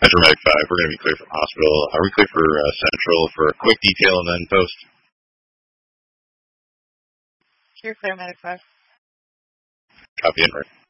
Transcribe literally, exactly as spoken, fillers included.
Central Medic five, we're going to be clear from hospital. Are we clear for uh, Central for a quick detail and then post? You're clear, Medic five. Copy in, right.